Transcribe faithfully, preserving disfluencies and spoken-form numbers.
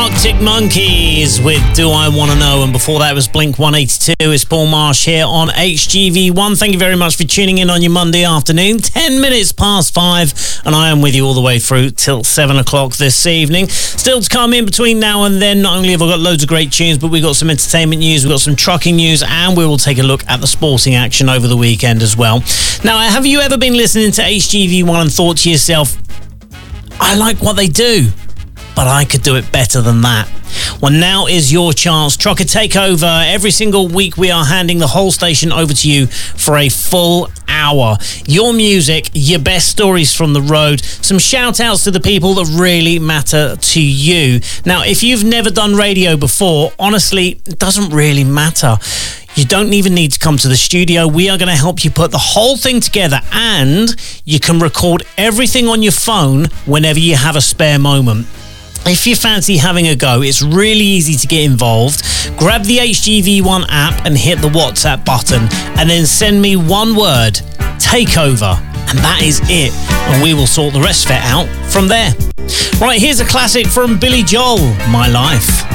Arctic Monkeys with Do I Want to Know, and before that was Blink one eighty-two. It's Paul Marsh here on H G V one. Thank you very much for tuning in on your Monday afternoon. Ten minutes past five, and I am with you all the way through till seven o'clock this evening. Still to come in between now and then, not only have I got loads of great tunes, but we've got some entertainment news, we've got some trucking news, and we will take a look at the sporting action over the weekend as well. Now, have you ever been listening to H G V one and thought to yourself, I like what they do, but I could do it better than that? Well, now is your chance. Trucker Takeover. Every single week we are handing the whole station over to you for a full hour. Your music, your best stories from the road, some shout outs to the people that really matter to you. Now, if you've never done radio before, honestly, it doesn't really matter. You don't even need to come to the studio. We are going to help you put the whole thing together, and you can record everything on your phone whenever you have a spare moment. If you fancy having a go, it's really easy to get involved. Grab the H G V one app and hit the WhatsApp button, and then send me one word, takeover, and that is it. And we will sort the rest of it out from there. Right, here's a classic from Billy Joel, My Life.